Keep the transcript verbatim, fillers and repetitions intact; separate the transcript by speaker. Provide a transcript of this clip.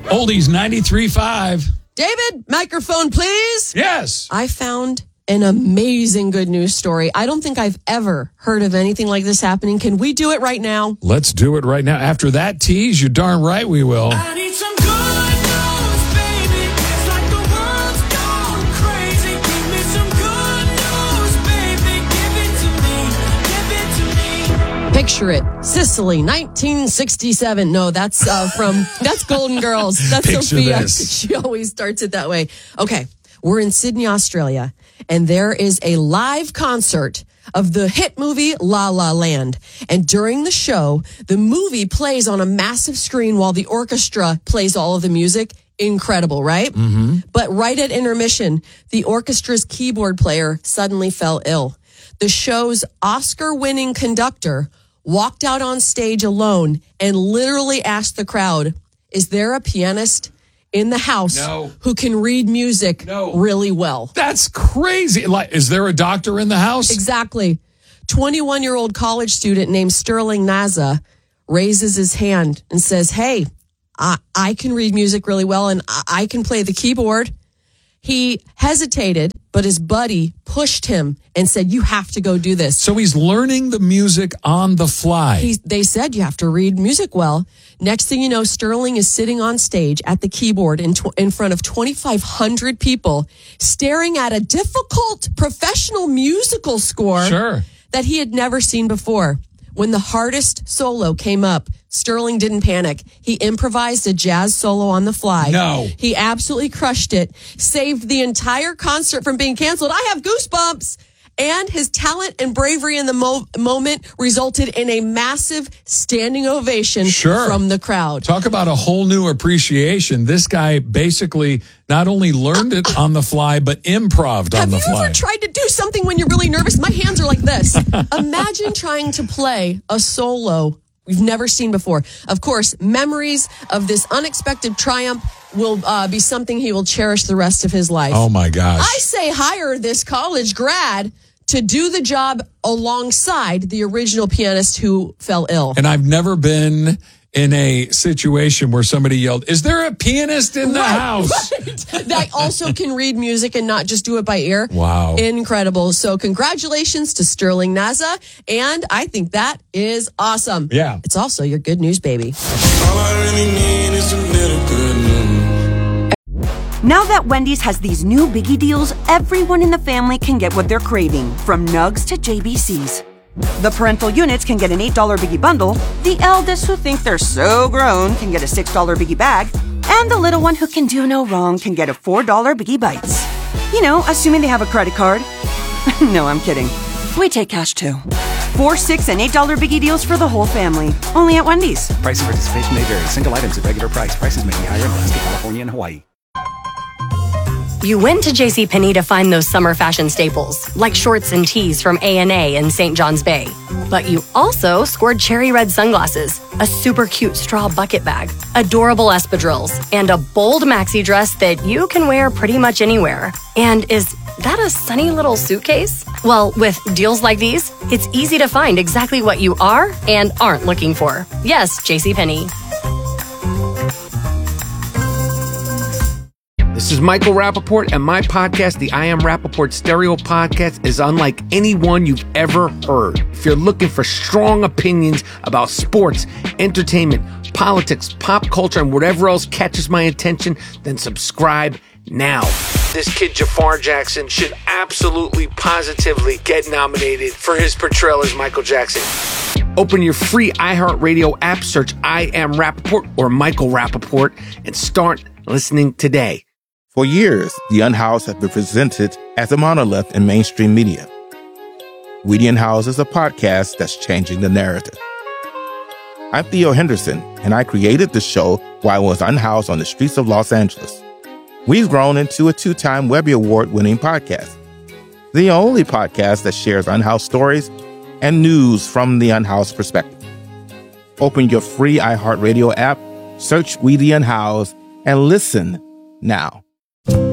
Speaker 1: Oldies ninety-three point five.
Speaker 2: David, microphone, please.
Speaker 1: Yes.
Speaker 2: I found an amazing good news story. I don't think I've ever heard of anything like this happening. Can we do it right now?
Speaker 1: Let's do it right now. After that tease, you're darn right we will.
Speaker 3: I need some good news, baby. It's like the world's gone crazy. Give me some good news, baby. Give it to me. Give it to me.
Speaker 2: Picture it. Sicily, nineteen sixty-seven. No, that's uh, from, that's Golden Girls. That's
Speaker 1: Picture
Speaker 2: Sophia.
Speaker 1: this.
Speaker 2: She always starts it that way. Okay. We're in Sydney, Australia, and there is a live concert of the hit movie La La Land. And during the show, the movie plays on a massive screen while the orchestra plays all of the music. Incredible, right? Mm-hmm. But right at intermission, the orchestra's keyboard player suddenly fell ill. The show's Oscar-winning conductor walked out on stage alone and literally asked the crowd, is there a pianist in the house
Speaker 1: No.
Speaker 2: who can read music
Speaker 1: No.
Speaker 2: really well?
Speaker 1: That's crazy. Like, is there a doctor in the house?
Speaker 2: Exactly. twenty-one-year-old college student named Sterling Naza raises his hand and says, hey, I, I can read music really well and I, I can play the keyboard. He hesitated, but his buddy pushed him and said, you have to go do this.
Speaker 1: So he's learning the music on the fly.
Speaker 2: He, they said you have to read music well. Next thing you know, Sterling is sitting on stage at the keyboard in, tw- in front of twenty-five hundred people, staring at a difficult professional musical score
Speaker 1: Sure.
Speaker 2: that he had never seen before. When the hardest solo came up, Sterling didn't panic. He improvised a jazz solo on the fly.
Speaker 1: No.
Speaker 2: He absolutely crushed it, saved the entire concert from being canceled. I have goosebumps. And his talent and bravery in the mo- moment resulted in a massive standing ovation
Speaker 1: Sure.
Speaker 2: from the crowd.
Speaker 1: Talk about a whole new appreciation. This guy basically not only learned it on the fly, but improv'd on
Speaker 2: Have
Speaker 1: the
Speaker 2: you
Speaker 1: fly.
Speaker 2: ever tried to do something when you're really nervous? My hands are like this. Imagine trying to play a solo we've never seen before. Of course, memories of this unexpected triumph will uh, be something he will cherish the rest of his life.
Speaker 1: Oh, my gosh.
Speaker 2: I say hire this college grad to do the job alongside the original pianist who fell ill.
Speaker 1: And I've never been in a situation where somebody yelled, is there a pianist in the
Speaker 2: Right,
Speaker 1: house?
Speaker 2: right. That also can read music and not just do it by ear.
Speaker 1: Wow.
Speaker 2: Incredible. So congratulations to Sterling Naza. And I think that is awesome.
Speaker 1: Yeah.
Speaker 2: It's also your good news, baby.
Speaker 3: All I really need is a little good news.
Speaker 4: Now that Wendy's has these new biggie deals, everyone in the family can get what they're craving, from Nugs to J B Cs. The parental units can get an eight dollar biggie bundle, the eldest who think they're so grown can get a six dollar biggie bag, and the little one who can do no wrong can get a four dollar biggie bites. You know, assuming they have a credit card. No, I'm kidding. We take cash too. Four, six, and eight dollar biggie deals for the whole family. Only at Wendy's.
Speaker 5: Price and participation may vary. Single items at regular price. Prices may be higher in Alaska, California, and Hawaii.
Speaker 6: You went to JCPenney to find those summer fashion staples, like shorts and tees from A and A in Saint John's Bay. But you also scored cherry red sunglasses, a super cute straw bucket bag, adorable espadrilles, and a bold maxi dress that you can wear pretty much anywhere. And is that a sunny little suitcase? Well, with deals like these, it's easy to find exactly what you are and aren't looking for. Yes, JCPenney.
Speaker 7: This is Michael Rappaport, and my podcast, the I Am Rappaport Stereo Podcast, is unlike any one you've ever heard. If you're looking for strong opinions about sports, entertainment, politics, pop culture, and whatever else catches my attention, then subscribe now. This kid, Jafar Jackson, should absolutely, positively get nominated for his portrayal as Michael Jackson. Open your free iHeartRadio app, search I Am Rappaport or Michael Rappaport, and start listening today.
Speaker 8: For years, The Unhoused have been presented as a monolith in mainstream media. We The Unhoused is a podcast that's changing the narrative. I'm Theo Henderson, and I created the show while I was unhoused on the streets of Los Angeles. We've grown into a two-time Webby Award-winning podcast, the only podcast that shares unhoused stories and news from the unhoused perspective. Open your free iHeartRadio app, search We The Unhoused, and listen now.